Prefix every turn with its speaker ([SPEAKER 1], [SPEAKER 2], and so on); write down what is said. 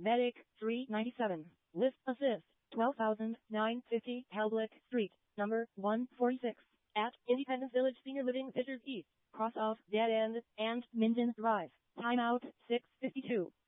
[SPEAKER 1] Medic 397. Lift assist 12,950 Helblick Street, number 146. At Independence Village Senior Living Fishers East. Cross off Dead End and Minden Drive. Timeout 6:52.